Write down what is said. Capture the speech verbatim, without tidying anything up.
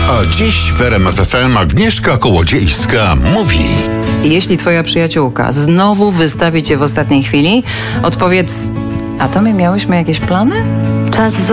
A dziś w R M F F M Agnieszka Kołodziejska mówi: Jeśli twoja przyjaciółka znowu wystawi cię w ostatniej chwili, odpowiedz: a to my miałyśmy jakieś plany? Czas